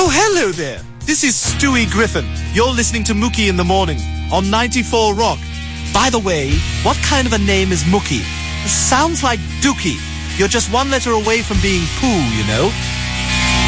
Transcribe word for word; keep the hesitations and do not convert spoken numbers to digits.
hello there. This is Stewie Griffin. You're listening to Mookie in the Morning on ninety-four Rock. By the way, what kind of a name is Mookie? It sounds like Dookie. You're just one letter away from being Pooh, you know.